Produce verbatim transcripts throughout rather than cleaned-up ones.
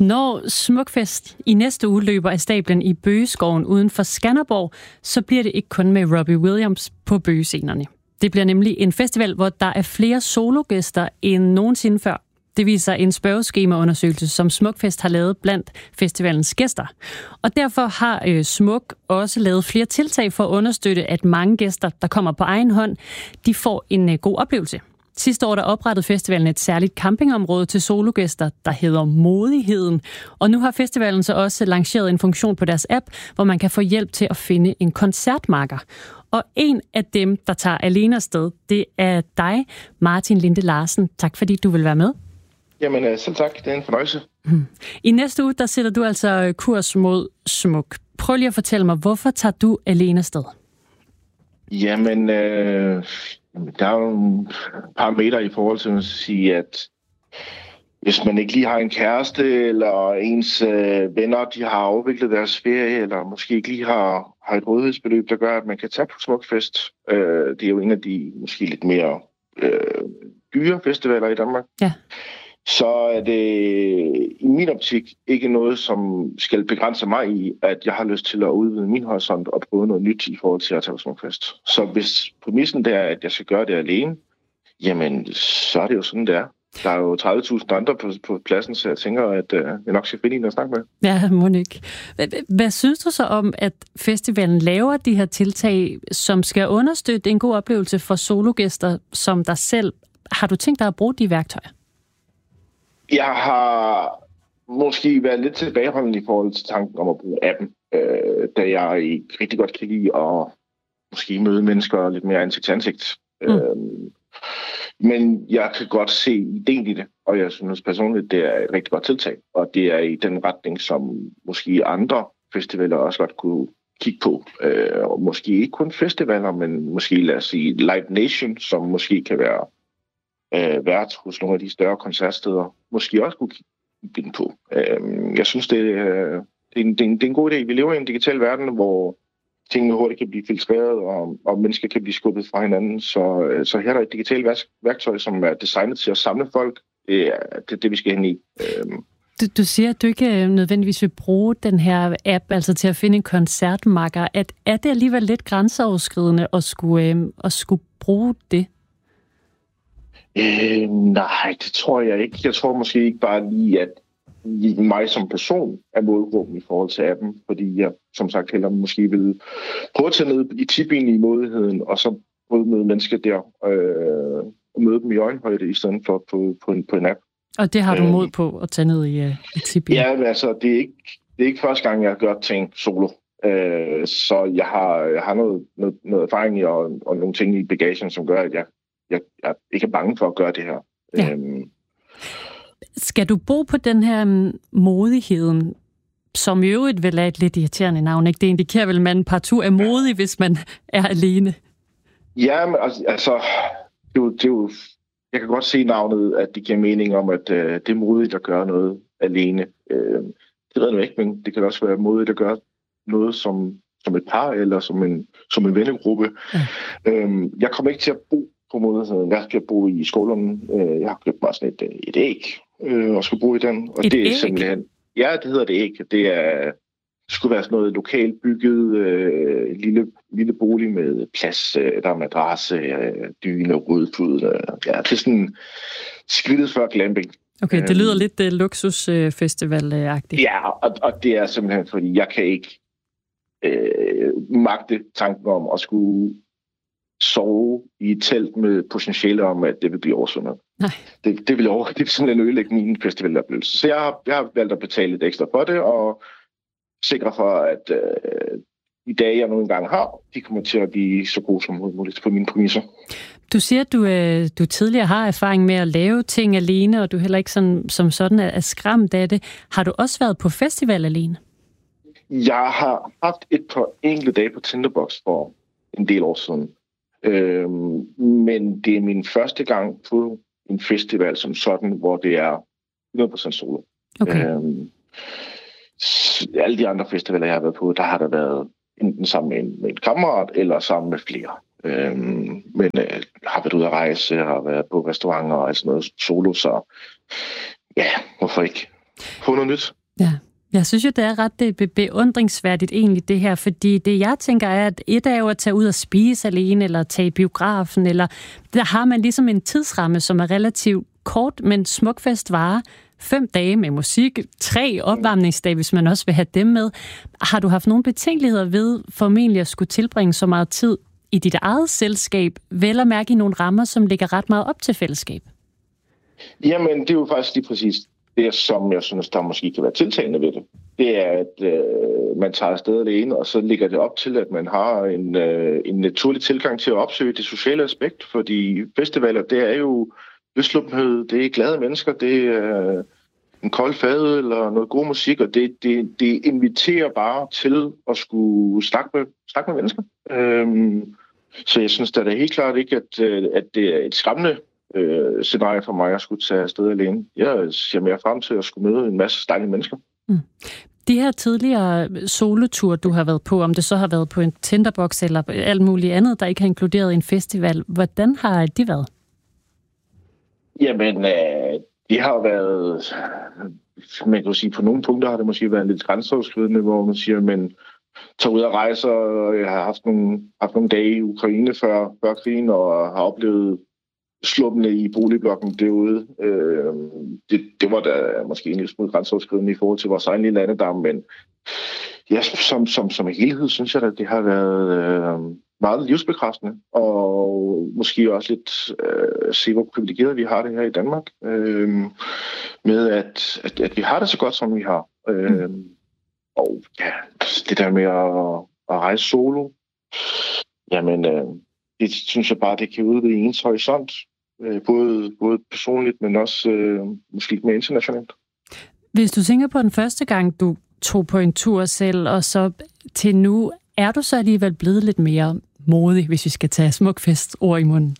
Når Smukfest i næste uge løber af stablen i Bøgeskoven uden for Skanderborg, så bliver det ikke kun med Robbie Williams på bøgescenerne. Det bliver nemlig en festival, hvor der er flere sologæster end nogensinde før. Det viser en spørgeskemaundersøgelse, som Smukfest har lavet blandt festivalens gæster. Og derfor har øh, Smuk også lavet flere tiltag for at understøtte, at mange gæster, der kommer på egen hånd, de får en øh, god oplevelse. Sidste år der oprettede festivalen et særligt campingområde til sologæster, der hedder Modigheden. Og nu har festivalen så også lanceret en funktion på deres app, hvor man kan få hjælp til at finde en koncertmarker. Og en af dem, der tager alene afsted, det er dig, Martin Linde Larsen. Tak fordi du vil være med. Jamen selv tak, det er en fornøjelse. I næste uge, der sætter du altså kurs mod Smuk. Prøv lige at fortælle mig, hvorfor tager du alene afsted? Jamen, øh, der er jo et par meter i forhold til at sige, at hvis man ikke lige har en kæreste, eller ens øh, venner, de har afviklet deres ferie, eller måske ikke lige har, har et rådighedsbeløb, der gør, at man kan tage på Smukfest. Øh, det er jo en af de måske lidt mere øh, dyre festivaler i Danmark. Ja. Så er det i min optik ikke noget, som skal begrænse mig i, at jeg har lyst til at udvide min horisont og prøve noget nyt i forhold til at tage på Smukfest. Så hvis præmissen der er, at jeg skal gøre det alene, jamen så er det jo sådan, det er. Der er jo tredive tusind andre på, på pladsen, så jeg tænker, at øh, jeg nok skal finde en at snakke med. Ja, Monique. Hvad, hvad synes du så om, at festivalen laver de her tiltag, som skal understøtte en god oplevelse for sologæster som dig selv? Har du tænkt dig at bruge de værktøjer? Jeg har måske været lidt tilbageholdende i forhold til tanken om at bruge appen, øh, da jeg rigtig godt kan lide at måske møde mennesker lidt mere ansigt til ansigt. Mm. Øh, men jeg kan godt se ideen i det, og jeg synes personligt, det er et rigtig godt tiltag. Og det er i den retning, som måske andre festivaler også godt kunne kigge på. Øh, og måske ikke kun festivaler, men måske lad os sige Live Nation, som måske kan være øh, vært hos nogle af de større koncertsteder, måske også kunne kigge på. Øh, jeg synes, det, øh, det, er en, det, er en, det er en god idé. Vi lever i en digital verden, hvor tingene hurtigt kan blive filtreret, og, og mennesker kan blive skubbet fra hinanden. Så, så her er der et digitalt værktøj, som er designet til at samle folk. Det er det, det vi skal hen i. Du, du siger, at du ikke nødvendigvis vil bruge den her app altså til at finde en koncertmarker. At, er det alligevel lidt grænseoverskridende at skulle, øh, at skulle bruge det? Øh, nej, det tror jeg ikke. Jeg tror måske ikke bare lige, at mig som person er målgruppen i forhold til appen, fordi jeg som sagt heller måske vil prøve at tage ned i tippingen i modigheden, og så prøve at møde mennesker der, øh, og møde dem i øjenhøjde, i stedet for på, på, en, på en app. Og det har du mod på at tage ned i, i tippingen? Ja, altså det er, ikke, det er ikke første gang, jeg har gjort ting solo. Øh, så jeg har, jeg har noget, noget, noget erfaring i, og, og nogle ting i bagagen, som gør, at jeg, jeg, jeg ikke er bange for at gøre det her. Ja. Øhm, Skal du bo på den her Modigheden, som i øvrigt vel er et lidt irriterende navn, ikke? Det indikerer vel, at man partout er modig, hvis man er alene. Ja, men altså, det er jo, det er jo, jeg kan godt se navnet, at det giver mening om, at øh, det er modigt at gøre noget alene. Øh, det ved jeg ikke, men det kan også være modigt at gøre noget som, som et par, eller som en, som en vennegruppe. Ja. Øh, jeg kommer ikke til at bo på Modigheden. Jeg skal bo i Skålund. Jeg har købt mig sådan et, et æg, øh, og skal bo i den. Og et det er æg? Simpelthen, ja, det hedder det æg. Det er, det skulle være sådan noget lokalt bygget øh, lille, lille bolig med plads, øh, der er madrasse, øh, dyne, rødfud. Øh, ja, det er sådan skridtet før glamping. Okay, det lyder øh, lidt uh, luksusfestival-agtigt. Ja, og, og det er simpelthen, fordi jeg kan ikke øh, magte tanken om at skulle sove i et telt med potentiale om, at det vil blive oversvømmet. Nej. Det, det, vil over, det vil simpelthen ødelægge min festivaloplevelse. Så jeg har, jeg har valgt at betale lidt ekstra for det, og sikre for, at øh, de dage, jeg nogle gange har, de kommer til at blive så gode som muligt på mine præmisser. Du siger, at du, øh, du tidligere har erfaring med at lave ting alene, og du heller ikke sådan, som sådan er, er skræmt af det. Har du også været på festival alene? Jeg har haft et par enkelte dage på Tinderbox for en del år siden. Øhm, men det er min første gang på en festival som sådan, hvor det er hundrede procent solo. Okay. Øhm, alle de andre festivaler, jeg har været på, der har der været enten sammen med en, med en kammerat, eller sammen med flere. Øhm, men øh, har været ude at rejse, har været på restauranter og sådan noget solo, så ja, hvorfor ikke? få noget nyt. Ja. Jeg synes jo, det er ret det beundringsværdigt egentlig det her, fordi det jeg tænker er, at et er jo at tage ud og spise alene, eller tage i biografen, eller der har man ligesom en tidsramme, som er relativt kort, men Smukfest varer fem dage med musik, tre opvarmningsdage, hvis man også vil have dem med. Har du haft nogle betænkeligheder ved formentlig at skulle tilbringe så meget tid i dit eget selskab, vel at mærke i nogle rammer, som ligger ret meget op til fællesskab? Jamen, det er jo faktisk lige præcis det, som jeg synes, der måske kan være tiltalende ved det. Det er, at øh, man tager afsted alene, og så ligger det op til, at man har en, øh, en naturlig tilgang til at opsøge det sociale aspekt, fordi festivaler, det er jo løsluppenhed, det er glade mennesker, det er øh, en kold fad eller noget god musik, og det, det, det inviterer bare til at skulle snakke med, snakke med mennesker. Øhm, så jeg synes da det er helt klart ikke, at, at det er et skræmmende øh, scenarie for mig at skulle tage afsted alene. Jeg ser mere frem til at skulle møde en masse dejlige mennesker. Mm. De her tidligere solotur, du har været på, om det så har været på en Tinderbox eller alt muligt andet, der ikke har inkluderet en festival, hvordan har de været? Jamen, øh, de har været, man kan sige, på nogle punkter har det måske været lidt grænseoverskridende, hvor man siger, men tager ud og rejser, og jeg har haft nogle, haft nogle dage i Ukraine før, før krigen, og har oplevet sluppende i boligblokken derude. Øh, det, det var da måske en lille smule grænseoverskridende i forhold til vores egen lille landedam, men ja, som, som, som helhed synes jeg, at det har været øh, meget livsbekræftende, og måske også lidt øh, se, hvor privilegeret vi har det her i Danmark, øh, med at, at, at vi har det så godt, som vi har. Øh, mm. Og ja, det der med at, at rejse solo, jamen, øh, det synes jeg bare, det kan udvide ens horisont, øh, både, både personligt, men også øh, måske mere internationalt. Hvis du tænker på den første gang, du tog på en tur selv, og så til nu, er du så alligevel blevet lidt mere modig, hvis vi skal tage Smukfest ord i munden?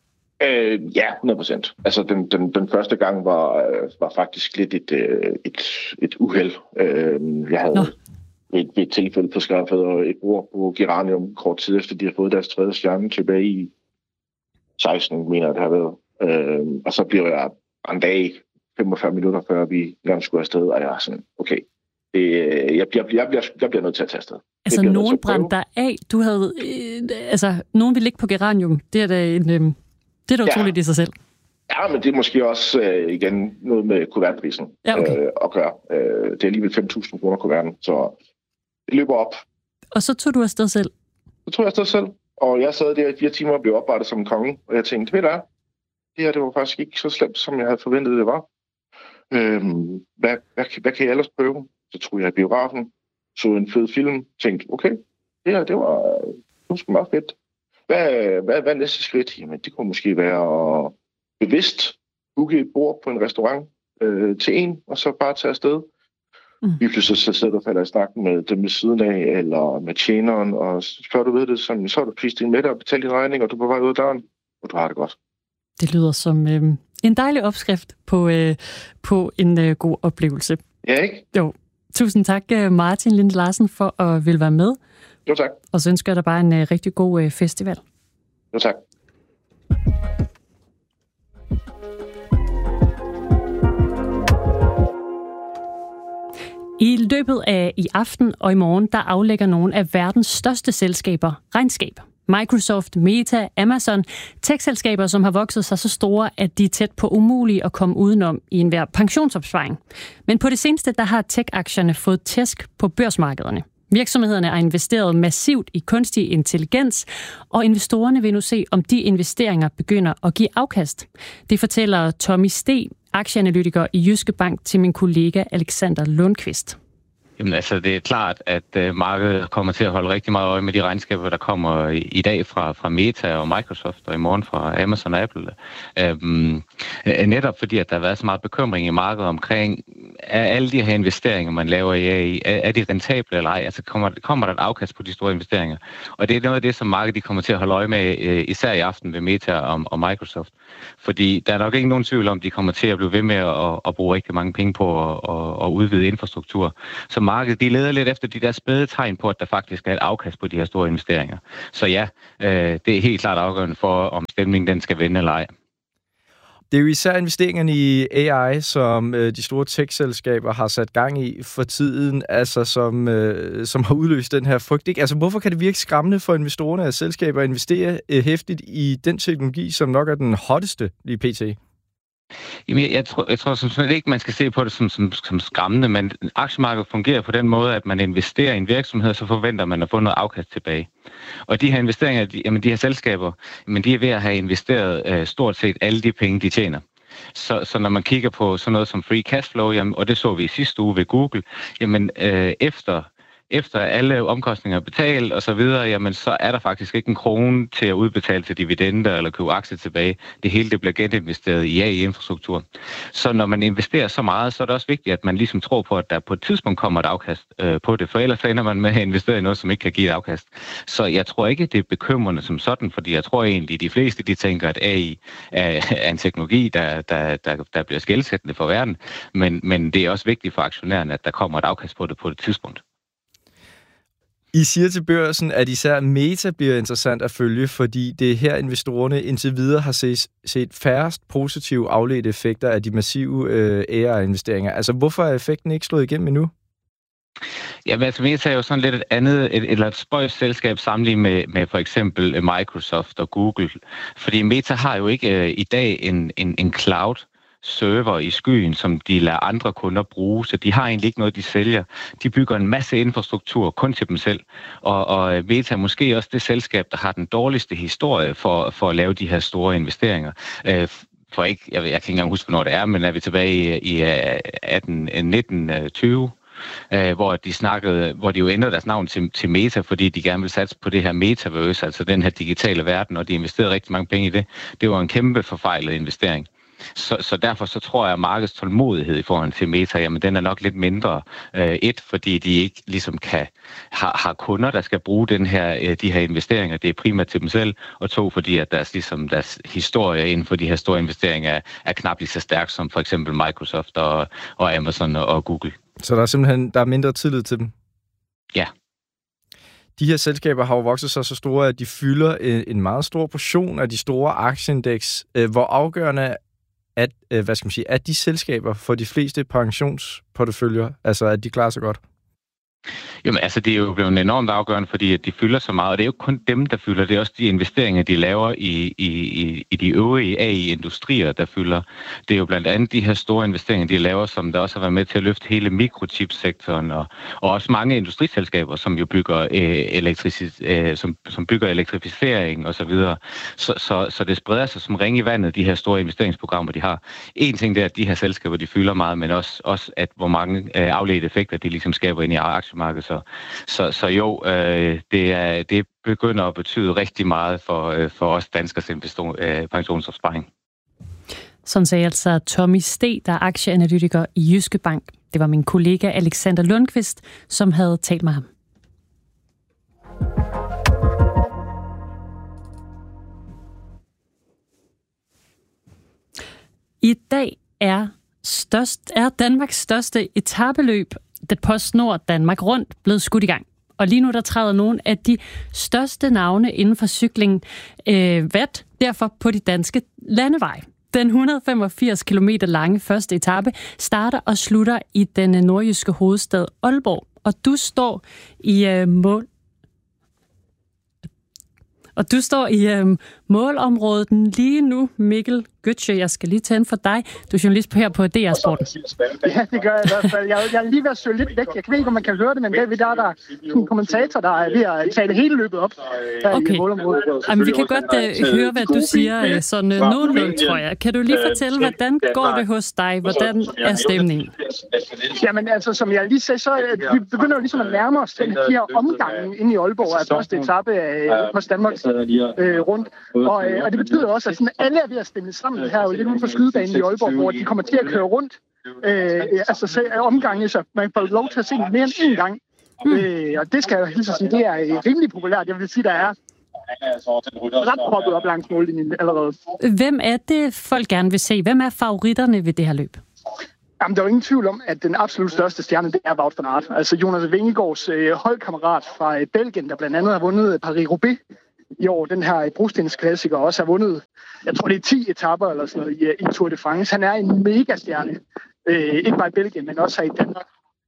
Øh, ja, hundrede procent. Altså, den, den, den første gang var, var faktisk lidt et, et, et uheld. Øh, jeg havde ved et, et tilfælde på skaffet et bord på Geranium kort tid efter, de har fået deres tredje stjerne tilbage i seksten, mener jeg, det har været. Øh, og så bliver jeg en dag, femogfyrre minutter før vi gerne skulle afsted, og jeg er sådan, okay, det, jeg, bliver, jeg, bliver, jeg bliver nødt til at tage afsted. Altså, nogen brændte dig af. Du havde, øh, altså, nogen ville ligge på Geranium. Det er da en, øh, det er da utroligt ja. I sig selv. Ja, men det er måske også øh, igen noget med kuvertprisen ja, okay. øh, at gøre. Øh, det er alligevel fem tusind kroner kuverten, så det løber op. Og så tog du afsted selv? Så tog jeg afsted selv, og jeg sad der i fire timer og blev oprettet som konge, og jeg tænkte, ved du hvad, det her det var faktisk ikke så slemt, som jeg havde forventet, det var. Øh, hvad, hvad, hvad kan jeg ellers prøve? Så tog jeg i biografen, så en fed film, tænkte, okay, det her, det var, det var sgu meget fedt. Hvad, hvad, hvad er næste skridt? Jamen, det kunne måske være at bevidst booke et bord på en restaurant øh, til en, og så bare tage afsted. Mm. Vi pludselig så sidder du og falder i snakken med dem ved siden af, eller med tjeneren, og før du ved det, så, så har du prist din middag og betalt din regning, og du er på vej ud af døren, og du har det godt. Det lyder som øh, en dejlig opskrift på, øh, på en øh, god oplevelse. Ja, ikke? Jo. Tusind tak, Martin Linde Larsen, for at ville være med. Jo, tak. Og så ønsker jeg dig bare en uh, rigtig god uh, festival. Jo, tak. I løbet af i aften og i morgen, der aflægger nogle af verdens største selskaber regnskab. Microsoft, Meta, Amazon, tech-selskaber, som har vokset sig så store, at de er tæt på umulige at komme udenom i enhver pensionsopsparing. Men på det seneste, der har tech-aktierne fået tæsk på børsmarkederne. Virksomhederne har investeret massivt i kunstig intelligens, og investorerne vil nu se, om de investeringer begynder at give afkast. Det fortæller Tommy Steg, aktieanalytiker i Jyske Bank, til min kollega Alexander Lundqvist. Jamen altså, det er klart, at uh, markedet kommer til at holde rigtig meget øje med de regnskaber, der kommer i, i dag fra, fra Meta og Microsoft, og i morgen fra Amazon og Apple. Um, netop fordi, at der har været så meget bekymring i markedet omkring, er alle de her investeringer, man laver i A I, er, er de rentable eller ej? Altså, kommer, kommer der et afkast på de store investeringer? Og det er noget af det, som markedet kommer til at holde øje med, især i aften ved Meta og, og Microsoft. Fordi der er nok ikke nogen tvivl om, de kommer til at blive ved med at, at bruge rigtig mange penge på at, at, at udvide infrastruktur. Så markedet, de leder lidt efter de der spæde tegn på, at der faktisk er et afkast på de her store investeringer. Så ja, øh, det er helt klart afgørende for, om stemningen den skal vende eller ej. Det er jo især investeringerne i A I, som øh, de store tech-selskaber har sat gang i for tiden, altså som, øh, som har udløst den her frygt. Ikke? Altså, hvorfor kan det virke skræmmende for investorerne af selskaber at investere øh, hæftigt i den teknologi, som nok er den hotteste lige pt.? Jamen, jeg, jeg tror, jeg tror simpelthen ikke, man skal se på det som, som, som skræmmende, men aktiemarkedet fungerer på den måde, at man investerer i en virksomhed, så forventer man at få noget afkast tilbage. Og de her investeringer, de, jamen, de her selskaber, jamen, de er ved at have investeret øh, stort set alle de penge, de tjener. Så, så når man kigger på sådan noget som free cash flow, jamen, og det så vi i sidste uge ved Google, jamen øh, efter... Efter alle omkostninger er betalt og så videre, jamen så er der faktisk ikke en krone til at udbetale til dividender eller købe aktier tilbage. Det hele det bliver geninvesteret i A I-infrastruktur. Så når man investerer så meget, så er det også vigtigt, at man ligesom tror på, at der på et tidspunkt kommer et afkast øh, på det. For ellers ender man med at investere i noget, som ikke kan give et afkast. Så jeg tror ikke, det er bekymrende som sådan, fordi jeg tror egentlig, at de fleste de tænker, at A I er, er en teknologi, der, der, der, der bliver skelsættende for verden. Men, men det er også vigtigt for aktionærerne, at der kommer et afkast på det på et tidspunkt. I siger til børsen, at især Meta bliver interessant at følge, fordi det er her investorerne indtil videre har set, set færrest positive afledte effekter af de massive øh, A I-investeringer. Altså, hvorfor er effekten ikke slået igennem endnu? Ja, altså Meta er jo sådan lidt et andet, et, eller et spøjs selskab sammenlignet med, med for eksempel Microsoft og Google. Fordi Meta har jo ikke øh, i dag en, en, en cloud server i skyen, som de lader andre kunder bruge, så de har egentlig ikke noget, de sælger. De bygger en masse infrastruktur kun til dem selv, og, og Meta er måske også det selskab, der har den dårligste historie for, for at lave de her store investeringer. For ikke, jeg, jeg kan ikke engang huske, hvornår det er, men er vi tilbage i, i atten, nitten, tyve, Uh, hvor de snakkede, hvor de jo ændrede deres navn til, til Meta, fordi de gerne ville satse på det her metaverse, altså den her digitale verden, og de investerede rigtig mange penge i det. Det var en kæmpe forfejlet investering. Så, så derfor så tror jeg, at markedets tålmodighed i forhold til Meta, jamen den er nok lidt mindre. Uh, et, fordi de ikke ligesom kan har, har kunder, der skal bruge den her, de her investeringer. Det er primært til dem selv. Og to, fordi at deres, ligesom, deres historie inden for de her store investeringer er, er knap lige så stærk som for eksempel Microsoft og, og Amazon og, og Google. Så der er simpelthen der er mindre tillid til dem? Ja. De her selskaber har jo vokset sig så store, at de fylder en meget stor portion af de store aktieindeks. Hvor afgørende at, hvad skal man sige, at de selskaber for de fleste pensionsporteføljer, altså at de klarer sig godt? Jamen altså, det er jo blevet enormt afgørende, fordi at de fylder så meget, og det er jo kun dem, der fylder. Det er også de investeringer, de laver i, i, i de øvrige A I-industrier, der fylder. Det er jo blandt andet de her store investeringer, de laver, som der også har været med til at løfte hele mikrochipsektoren, og, og også mange industriselskaber, som jo bygger, øh, elektrici- øh, som, som bygger elektrificering og så videre. Så, så, så det spreder sig som ring i vandet, de her store investeringsprogrammer, de har. En ting det er, at de her selskaber, de fylder meget, men også, også at hvor mange øh, afledte effekter, de ligesom skaber ind i aktiemarkedet. Så, så, så jo, øh, det, er, det begynder at betyde rigtig meget for, øh, for os danskers øh, pensionsopsparing. Sådan sagde altså Tommy Steg, der er aktieanalytiker i Jyske Bank. Det var min kollega Alexander Lundqvist, som havde talt med ham. I dag er, størst, er Danmarks største etapeløb, det PostNord Danmark Rundt, blevet skudt i gang. Og lige nu der træder nogle af de største navne inden for cykling øh, vat, derfor på de danske landeveje. Den et hundrede og femogfirs kilometer lange første etape starter og slutter i den nordjyske hovedstad Aalborg. Og du står i øh, mål... Og du står i øhm, målområdet lige nu, Mikkel Götze. Jeg skal lige tænde for dig. Du er journalist her på D R Sporten. Ja, det gør jeg i hvert fald. Jeg, jeg er lige ved at søge lidt væk. Jeg ved ikke, om man kan høre det, men bagved der er der en kommentator, der er ved at tale hele løbet op okay. i målområdet. Jamen, vi kan godt uh, høre, hvad du siger uh, sådan uh, nogenlunde, tror jeg. Kan du lige fortælle, hvordan går det hos dig? Hvordan er stemningen? Jamen, altså, som jeg lige sagde, så uh, vi begynder jo ligesom at nærme os til de her omgange inde i Aalborg af første etape af Post Danmark øh, rundt. Og, øh, og det betyder også, at sådan, alle er ved at stemme sammen her jo lidt uden for skydebanen i Aalborg, hvor de kommer til at køre rundt. Øh, altså se, omgange, så man får lov til at se mere end én gang. Mm. Øh, og det skal jeg jo helt sige, det er rimelig populært. Jeg vil sige, der er ret proppet op langs mållinjen allerede. Hvem er det, folk gerne vil se? Hvem er favoritterne ved det her løb? Jamen, der er jo ingen tvivl om, at den absolut største stjerne, det er Wout van Aert. Altså Jonas Vingegaards øh, holdkammerat fra øh, Belgien, der blandt andet har vundet Paris-Roubaix i år, den her brostensklassiker, også har vundet, jeg tror det er ti etaper eller sådan noget i, i Tour de France. Han er en megastjerne, øh, ikke bare i Belgien, men også her i Danmark.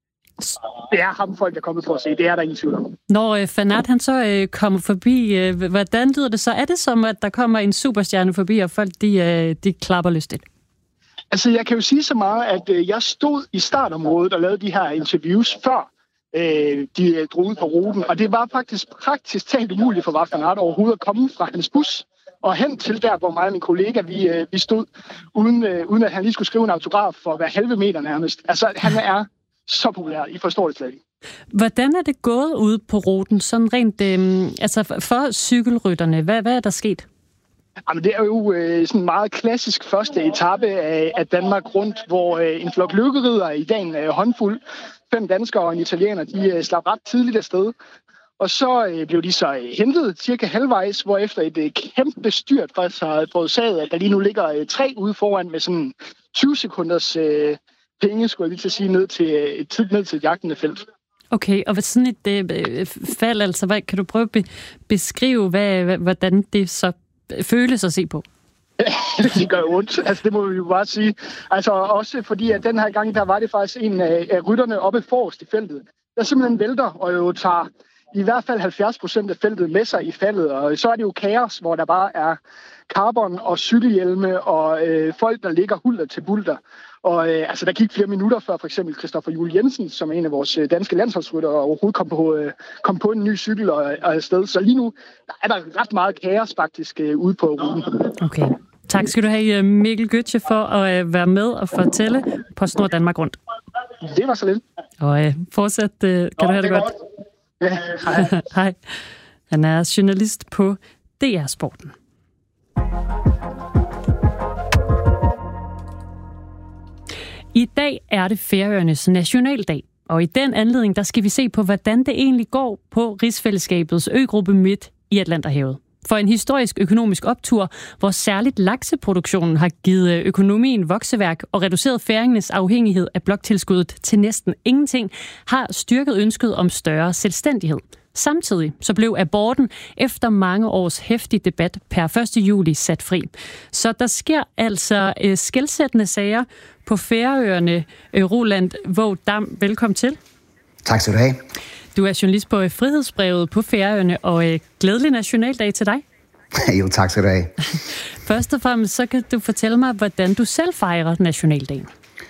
Det er ham, folk er kommet for at se. Det er der ingen tvivl om. Når øh, Fanart, han så øh, kommer forbi, øh, hvordan lyder det så? Er det som, at der kommer en superstjerne forbi, og folk de, øh, de klapper lystigt? Altså, jeg kan jo sige så meget, at øh, jeg stod i startområdet og lavede de her interviews før øh, de øh, drog ud på ruten, og det var faktisk praktisk talt umuligt for Wout van Aert overhovedet at komme fra hans bus og hen til der, hvor mig og min kollega vi, øh, vi stod, uden, øh, uden at han lige skulle skrive en autograf for hver halve meter nærmest. Altså, han er så populær. I forstår det slet ikke. Hvordan er det gået ude på ruten, sådan rent øh, altså for cykelrytterne? Hvad, hvad er der sket? Jamen, det er jo øh, sådan en meget klassisk første etape af, af Danmark rundt, hvor øh, en flok lykkeriddere i dag en øh, håndfuld, fem danskere og en italiener, de øh, slap ret tidligt afsted. Og så øh, blev de så øh, hentet cirka halvvejs, hvor efter et øh, kæmpe styrt faktisk har forårsaget, at der lige nu ligger øh, tre ude foran med sådan tyve sekunders øh, penge, skulle jeg lige til at sige, ned til, øh, et tid ned til et jagtende felt. Okay, og hvad sådan et øh, fald, altså, hvad, kan du prøve at be, beskrive, hvad, hvordan det så føles at se på? Det gør ondt, altså det må vi jo bare sige. Altså også fordi, at den her gang, der var det faktisk en af, af rytterne oppe forrest i feltet, der simpelthen vælter og jo tager i hvert fald halvfjerds procent af feltet med sig i faldet, og så er det jo kaos, hvor der bare er carbon og cykelhjelme og øh, folk, der ligger hulter til bulter. Og øh, altså, der gik flere minutter før for eksempel Christopher Juhl Jensen, som er en af vores øh, danske landsholdsryttere, overhovedet kom på, øh, kom på en ny cykel og, og afsted. Så lige nu der er der ret meget kaos faktisk øh, ude på ruten. Okay. Tak skal du have, Mikkel Gøtje, for at øh, være med og fortælle på Snor Danmark rundt. Det var så lidt. Og øh, fortsat, øh, kan Nå, du have det, det godt? Ja, hej. Hej. Han er journalist på D R Sporten. I dag er det Færøernes nationaldag, og i den anledning der skal vi se på, hvordan det egentlig går på rigsfællesskabets øgruppe midt i Atlanterhavet. For en historisk økonomisk optur, hvor særligt lakseproduktionen har givet økonomien vokseværk og reduceret færingernes afhængighed af bloktilskuddet til næsten ingenting, har styrket ønsket om større selvstændighed. Samtidig så blev aborten efter mange års heftig debat per første juli sat fri. Så der sker altså øh, skelsættende sager på Færøerne. Øh, Roland Våg Dam, velkommen til. Tak skal du have. Du er journalist på Frihedsbrevet på Færøerne, og øh, glædelig nationaldag til dig. Jo, tak skal du have. Først og fremmest, så kan du fortælle mig, hvordan du selv fejrer nationaldagen.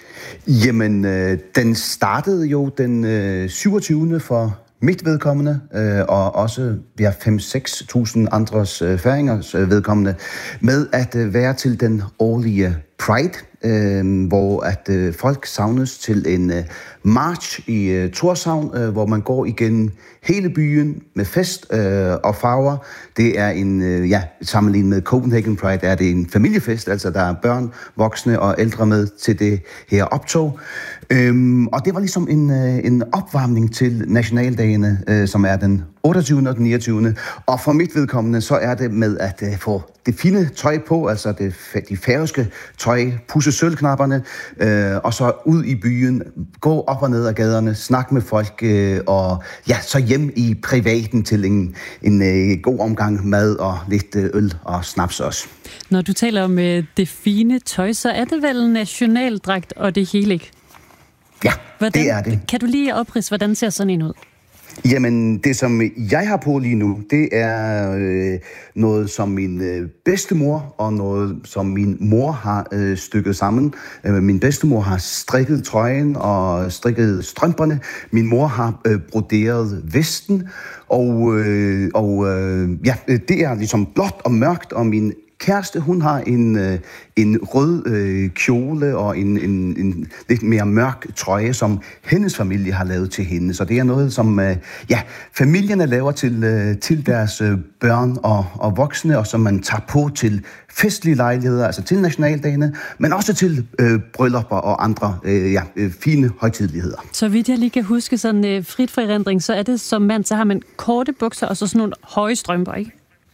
Jamen, øh, den startede jo den øh, syvogtyvende for mit vedkommende, øh, og også vi har fem til seks tusind andres øh, færingers øh, vedkommende, med at øh, være til den årlige Pride, øh, hvor at øh, folk savnes til en øh, march i øh, Tórshavn, øh, hvor man går igennem hele byen med fest øh, og farver. Det er en, øh, ja, sammenlignet med Copenhagen Pride, er det en familiefest, altså der er børn, voksne og ældre med til det her optog. Øhm, og det var ligesom en, øh, en opvarmning til nationaldagene, øh, som er den otteogtyvende og den niogtyvende. Og for mit vedkommende, så er det med at øh, få det fine tøj på, altså det, de færøske tøj, pusse sølvknapperne, øh, og så ud i byen, gå op og ned ad gaderne, snakke med folk, øh, og ja, så hjem i privaten til en, en øh, god omgang mad og lidt øh, øl og snaps også. Når du taler om øh, det fine tøj, så er det vel nationaldragt og det hele, ikke? Ja, hvordan, det er det. Kan du lige opridse, hvordan ser sådan en ud? Jamen, det som jeg har på lige nu, det er øh, noget, som min øh, bedstemor og noget, som min mor har øh, stykket sammen. Øh, min bedstemor har strikket trøjen og strikket strømperne. Min mor har øh, broderet vesten. Og, øh, og øh, ja, det er ligesom blåt og mørkt, og min kæreste, hun har en, øh, en rød øh, kjole og en, en, en lidt mere mørk trøje, som hendes familie har lavet til hende. Så det er noget, som øh, ja, familierne laver til, øh, til deres øh, børn og, og voksne, og som man tager på til festlige lejligheder, altså til nationaldagene, men også til øh, bryllupper og andre øh, ja, øh, fine højtideligheder. Så vidt jeg lige kan huske sådan øh, frit for erindring, så er det som mand, så har man korte bukser og så sådan nogle høje strømper, ikke?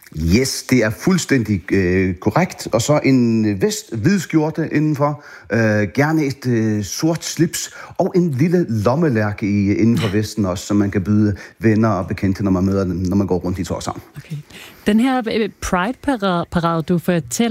Yes, det er fuldstændig øh, korrekt. Og så en vest, hvid skjorte indenfor, øh, gerne et øh, sort slips og en lille lommelærke i, inden for vesten også, som man kan byde venner og bekendte, når man møder dem, når man går rundt i Tórshavn. Okay. Den her Pride-parade, du fortæller